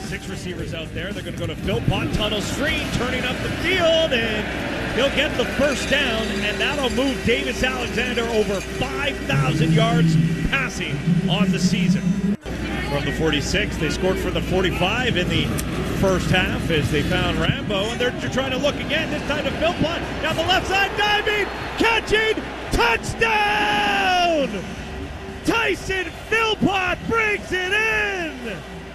6 receivers out there. They're going to go to Philpott, tunnel screen, turning up the field, and he'll get the first down, and that'll move Davis Alexander over 5,000 yards passing on the season. From the 46, they scored for the 45 in the first half as they found Rambo, and they're trying to look again, this time to Philpott, down the left side, diving, catching, touchdown! Tyson Philpott brings it in!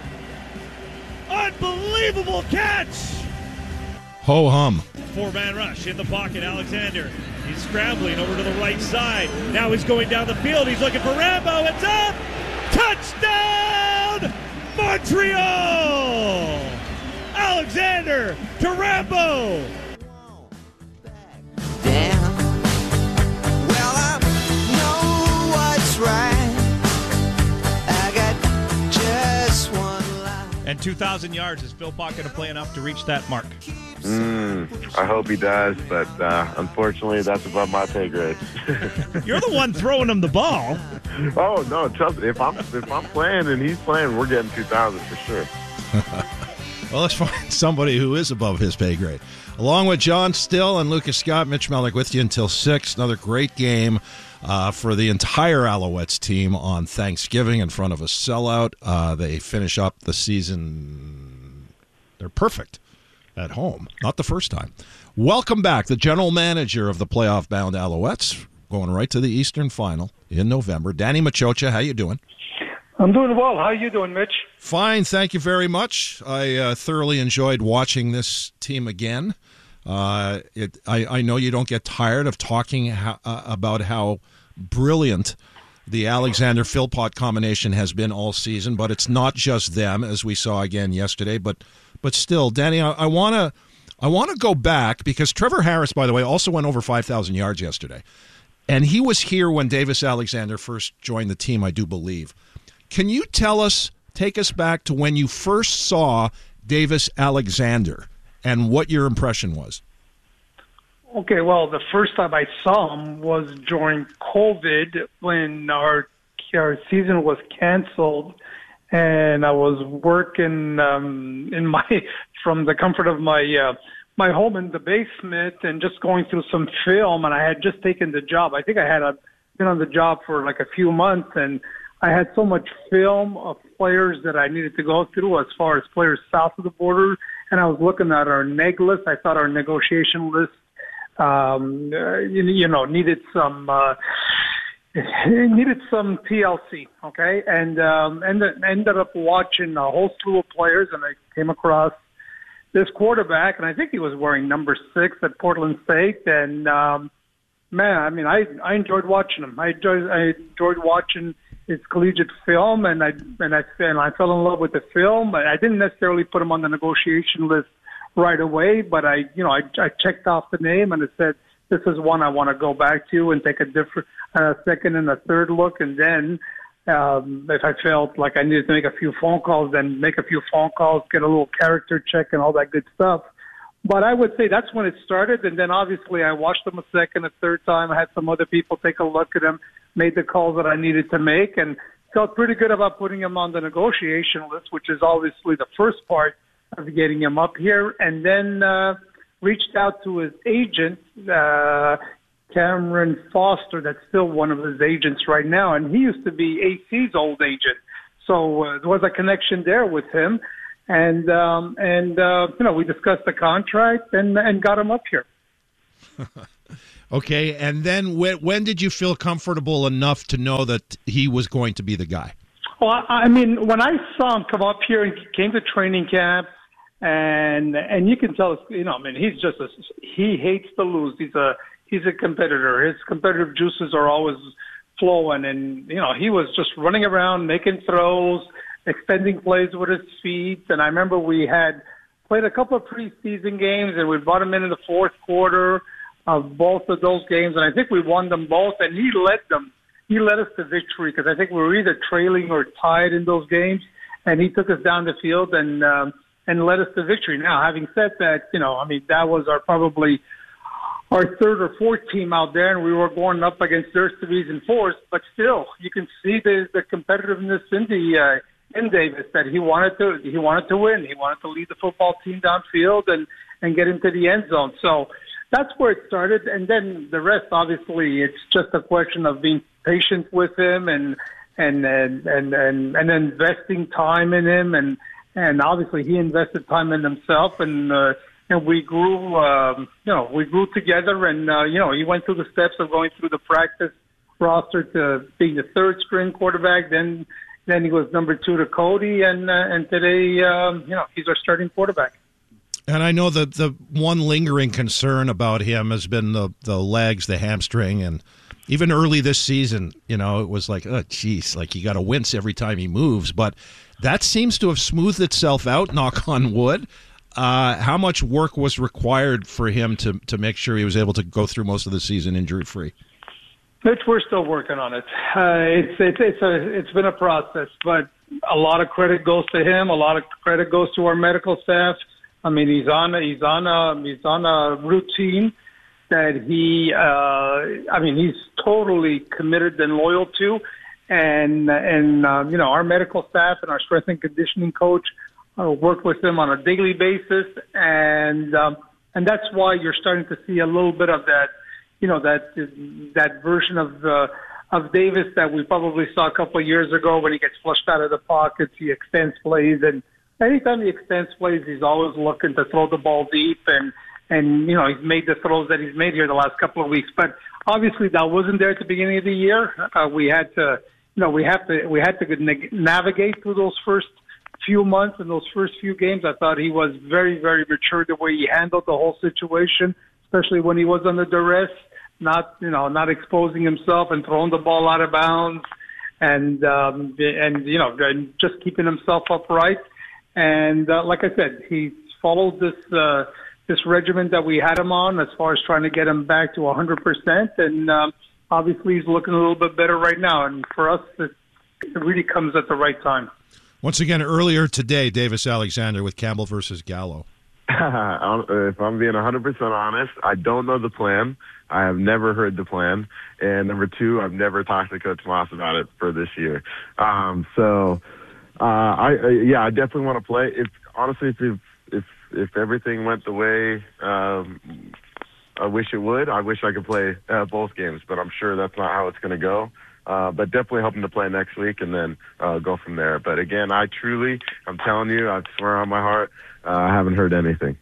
Unbelievable catch! Ho-hum. 4-man rush in the pocket, Alexander. He's scrambling over to the right side. Now he's going down the field. He's looking for Rambo. It's up! Touchdown! Montreal! Alexander to Rambo! Damn. Well, I know what's right. I got just one life. And 2,000 yards. Is Philpott going to play enough to reach that mark? I hope he does, but unfortunately, that's above my pay grade. You're the one throwing him the ball. Oh no, trust me. If I'm playing and he's playing, we're getting 2,000 for sure. Well, let's find somebody who is above his pay grade. Along with John Still and Lucas Scott, Mitch Melnick with you until 6. Another great game for the entire Alouettes team on Thanksgiving in front of a sellout. They finish up the season. They're perfect at home. Not the first time. Welcome back, the general manager of the playoff-bound Alouettes, going right to the Eastern Final in November. Danny Maciocia, how you doing? I'm doing well. How are you doing, Mitch? Fine, thank you very much. I thoroughly enjoyed watching this team again. I know you don't get tired of talking about how brilliant the Alexander-Philpott combination has been all season, but it's not just them, as we saw again yesterday. But still, Danny, I want to go back because Trevor Harris, by the way, also went over 5,000 yards yesterday. And he was here when Davis Alexander first joined the team, I do believe. Can you take us back to when you first saw Davis Alexander and what your impression was? Okay, well, the first time I saw him was during COVID when our season was canceled, and I was working from the comfort of my home in the basement and just going through some film, and I had just taken the job. I think I had been on the job for like a few months, and I had so much film of players that I needed to go through as far as players south of the border, and I was looking at our neg list. I thought our negotiation list needed some TLC, okay, and ended up watching a whole slew of players, and I came across this quarterback, and I think he was wearing number 6 at Portland State, and man, I mean, I enjoyed watching him. I enjoyed watching his collegiate film, and I fell in love with the film. I didn't necessarily put him on the negotiation list right away, but I checked off the name and it said, this is one I want to go back to and take a different second and a third look. And then if I felt like I needed to make a few phone calls, then make a few phone calls, get a little character check and all that good stuff. But I would say that's when it started. And then obviously I watched him a second, a third time. I had some other people take a look at him, made the calls that I needed to make, and felt pretty good about putting him on the negotiation list, which is obviously the first part of getting him up here, and then reached out to his agent, Cameron Foster, that's still one of his agents right now, and he used to be AC's old agent. So there was a connection there with him, and we discussed the contract and got him up here. Okay, and then when did you feel comfortable enough to know that he was going to be the guy? Well, I mean, when I saw him come up here and came to training camp, and you can tell, he's just he hates to lose. He's a competitor. His competitive juices are always flowing, and he was just running around making throws, extending plays with his feet. And I remember we had played a couple of preseason games, and we brought him in the fourth quarter of both of those games, and I think we won them both. And he led them. He led us to victory because I think we were either trailing or tied in those games, and he took us down the field and led us to victory. Now, having said that, that was probably our third or fourth team out there, and we were going up against their threes and fours. But still, you can see the competitiveness in in Davis that he wanted to win. He wanted to lead the football team downfield and get into the end zone. So that's where it started. And then the rest, obviously, it's just a question of being patient with him and investing time in him. And obviously he invested time in himself, and we grew, we grew together, and, he went through the steps of going through the practice roster to being the third string quarterback. Then he was number 2 to Cody, and today, he's our starting quarterback. And I know that the one lingering concern about him has been the legs, the hamstring, and even early this season, it was like, oh, geez, like you got to wince every time he moves. But that seems to have smoothed itself out, knock on wood. How much work was required for him to make sure he was able to go through most of the season injury-free? Mitch, we're still working on it. It's been a process, but a lot of credit goes to him. A lot of credit goes to our medical staff. I mean, he's on a routine that he's totally committed and loyal to, and our medical staff and our strength and conditioning coach work with him on a daily basis, and that's why you're starting to see a little bit of that, that version of Davis that we probably saw a couple of years ago when he gets flushed out of the pockets, he extends plays, and anytime he extends plays, he's always looking to throw the ball deep, and he's made the throws that he's made here the last couple of weeks. But obviously that wasn't there at the beginning of the year. We had to navigate through those first few months and those first few games. I thought he was very, very mature the way he handled the whole situation, especially when he was under duress, not exposing himself and throwing the ball out of bounds, and just keeping himself upright. And like I said, he followed this regimen that we had him on as far as trying to get him back to 100%. And obviously he's looking a little bit better right now. And for us, it really comes at the right time. Once again, earlier today, Davis Alexander with Campbell versus Gallo. If I'm being 100% honest, I don't know the plan. I have never heard the plan. And number 2, I've never talked to Coach Moss about it for this year. I definitely want to play. If everything went the way I wish it would, I wish I could play both games, but I'm sure that's not how it's going to go. But definitely hoping to play next week and then go from there. But again, I'm telling you, I swear on my heart, I haven't heard anything.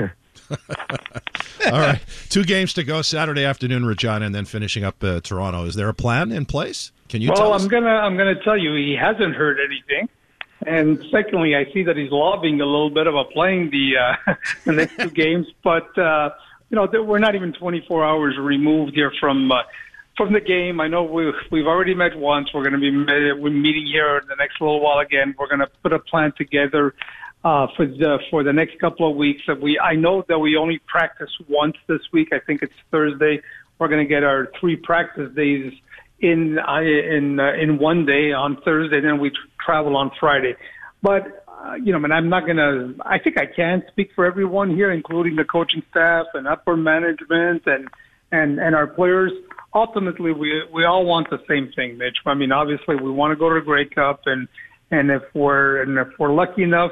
All right. 2 games to go Saturday afternoon, Regina, and then finishing up Toronto. Is there a plan in place? Can you tell us? I'm gonna tell you he hasn't heard anything. And secondly, I see that he's lobbying a little bit about playing the next 2 games, but we're not even 24 hours removed here from the game. I know we've already met once. We're going to be meeting here in the next little while again. We're going to put a plan together for the next couple of weeks. I know that we only practice once this week. I think it's Thursday. We're going to get our 3 practice days in one day on Thursday, then we travel on Friday. But I'm not gonna. I think I can speak for everyone here, including the coaching staff and upper management and our players. Ultimately, we all want the same thing, Mitch. I mean, obviously, we want to go to the Grey Cup, and if we're lucky enough,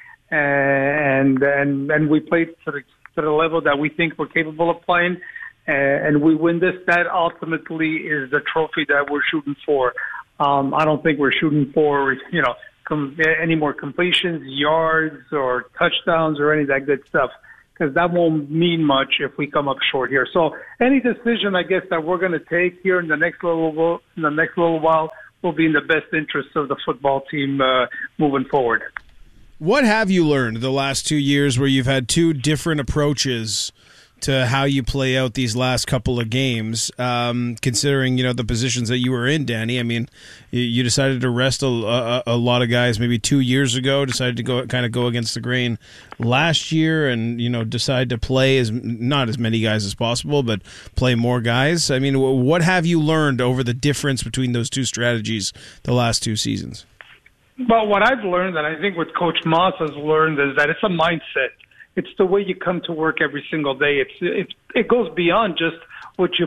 and we play to the level that we think we're capable of playing. And we win this, that ultimately is the trophy that we're shooting for. I don't think we're shooting for, any more completions, yards, or touchdowns, or any of that good stuff, because that won't mean much if we come up short here. So any decision, I guess, that we're going to take here in the next little while will be in the best interest of the football team moving forward. What have you learned the last 2 years where you've had 2 different approaches to how you play out these last couple of games, considering, the positions that you were in, Danny? I mean, you decided to rest a lot of guys maybe 2 years ago, decided to go against the grain last year and, decide to play not as many guys as possible, but play more guys. I mean, what have you learned over the difference between those 2 strategies the last 2 seasons? Well, what I've learned, and I think what Coach Moss has learned, is that it's a mindset. It's the way you come to work every single day. It goes beyond just what you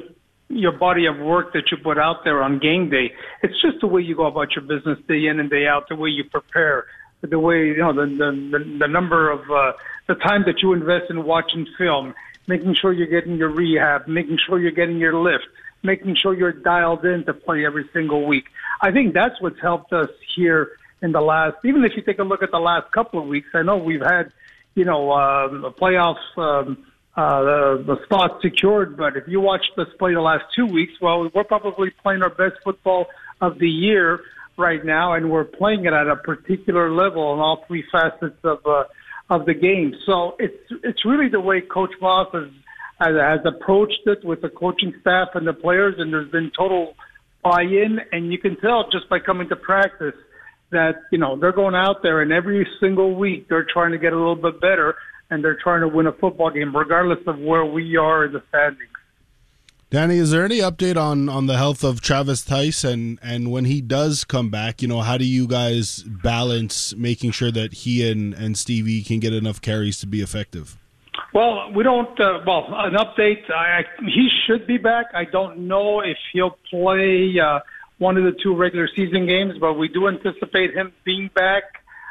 your body of work that you put out there on game day. It's just the way you go about your business day in and day out, the way you prepare, the way, the number of, the time that you invest in watching film, making sure you're getting your rehab, making sure you're getting your lift, making sure you're dialed in to play every single week. I think that's what's helped us here in the last, even if you take a look at the last couple of weeks, I know we've had, playoffs, the spot secured, but if you watched us play the last 2 weeks, well, we're probably playing our best football of the year right now, and we're playing it at a particular level in all three facets of the game. So it's really the way Coach Moss has approached it with the coaching staff and the players, and there's been total buy-in, and you can tell just by coming to practice that, they're going out there, and every single week they're trying to get a little bit better, and they're trying to win a football game, regardless of where we are in the standings. Danny, is there any update on the health of Travis Tice? And when he does come back, how do you guys balance making sure that he and Stevie can get enough carries to be effective? Well, we don't. An update. He should be back. I don't know if he'll play one of the two regular season games, but we do anticipate him being back.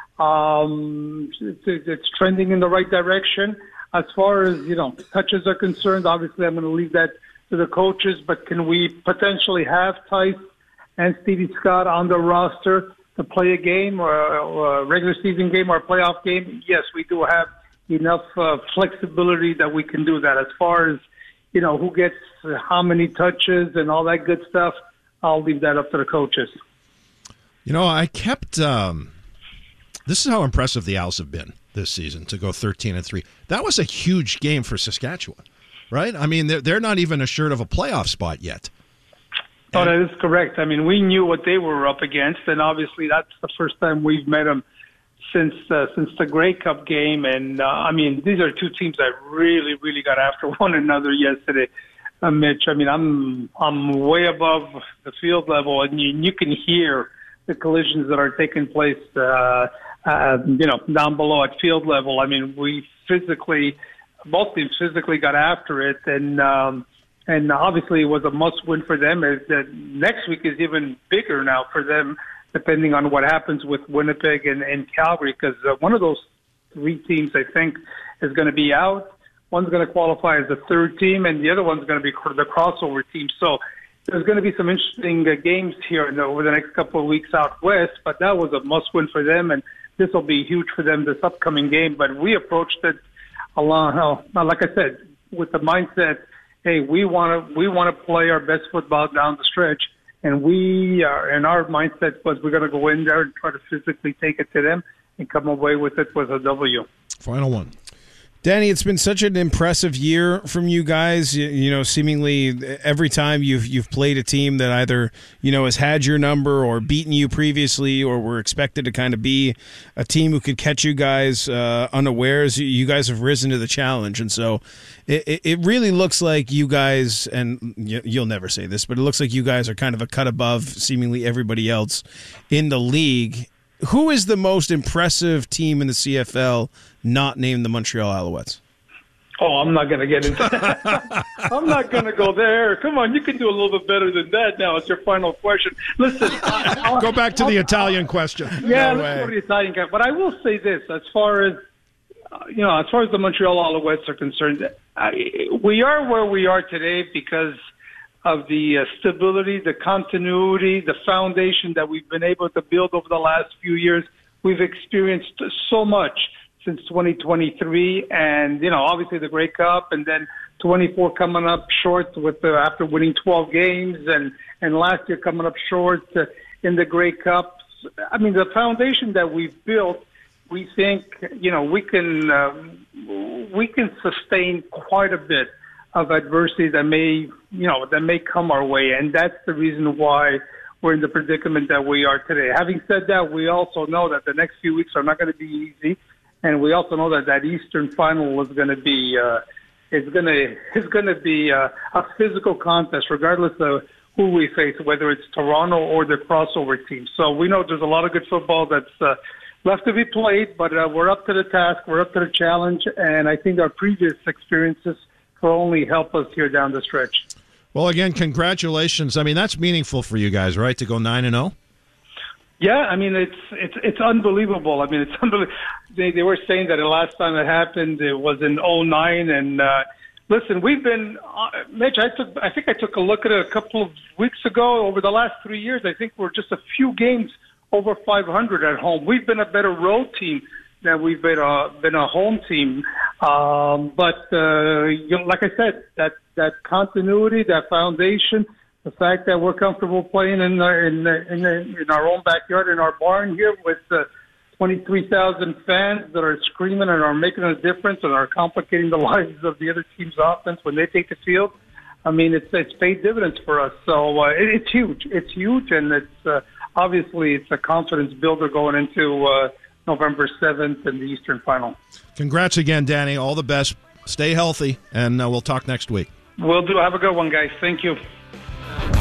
It's trending in the right direction. As far as, touches are concerned, obviously I'm going to leave that to the coaches, but can we potentially have Tice and Stevie Scott on the roster to play a game or a regular season game or a playoff game? Yes, we do have enough flexibility that we can do that. As far as, who gets how many touches and all that good stuff, I'll leave that up to the coaches. I kept... This is how impressive the Owls have been this season, to go 13-3. That was a huge game for Saskatchewan, right? I mean, they're not even assured of a playoff spot yet. Oh, that is correct. I mean, we knew what they were up against, and obviously that's the first time we've met them since the Grey Cup game. And, these are two teams that really, really got after one another yesterday, Mitch. I mean, I'm way above the field level, and you can hear the collisions that are taking place down below at field level. I mean, both teams physically got after it, and obviously it was a must-win for them. Next week is even bigger now for them, depending on what happens with Winnipeg and Calgary, because one of those three teams, I think, is going to be out. One's going to qualify as the third team, and the other one's going to be the crossover team. So there's going to be some interesting games here over the next couple of weeks out west, but that was a must-win for them, and this will be huge for them this upcoming game. But we approached it along, like I said, with the mindset, hey, we want to play our best football down the stretch, and our mindset was we're going to go in there and try to physically take it to them and come away with it with a W. Final one. Danny, it's been such an impressive year from you guys. Seemingly every time you've played a team that either has had your number or beaten you previously, or were expected to kind of be a team who could catch you guys unawares, you guys have risen to the challenge. And so it really looks like you guys, and you'll never say this, but it looks like you guys are kind of a cut above seemingly everybody else in the league. Who is the most impressive team in the CFL not named the Montreal Alouettes? Oh, I'm not going to get into that. I'm not going to go there. Come on, you can do a little bit better than that now. It's your final question. Listen. Go back to the Italian question. Yeah, let's go to the Italian guy. But I will say this, as far as the Montreal Alouettes are concerned, we are where we are today because of the stability, the continuity, the foundation that we've been able to build over the last few years. We've experienced so much since 2023, and obviously the Grey Cup, and then 24 coming up short after winning 12 games, and last year coming up short in the Grey Cup. I mean, the foundation that we've built, we think we can sustain quite a bit of adversity that may come our way, and that's the reason why we're in the predicament that we are today. Having said that, we also know that the next few weeks are not going to be easy, and we also know that Eastern final is going to be a physical contest, regardless of who we face, whether it's Toronto or the crossover team. So we know there's a lot of good football that's left to be played, but we're up to the task, we're up to the challenge, and I think our previous experiences will only help us here down the stretch. Well, again, congratulations. I mean, that's meaningful for you guys, right, to go 9-0? Yeah, I mean it's unbelievable. I mean it's unbelievable. They were saying that the last time it happened it was in 2009, and listen, we've been Mitch. I think I took a look at it a couple of weeks ago. Over the last 3 years, I think we're just a few games over 500 at home. We've been a better road team than we've been a home team. But like I said, that continuity, that foundation. The fact that we're comfortable playing in our own backyard, in our barn here with 23,000 fans that are screaming and are making a difference and are complicating the lives of the other team's offense when they take the field. I mean, it's paid dividends for us. So it's huge. It's huge, and it's obviously it's a confidence builder going into November 7th in the Eastern Final. Congrats again, Danny. All the best. Stay healthy, and we'll talk next week. Will do. Have a good one, guys. Thank you.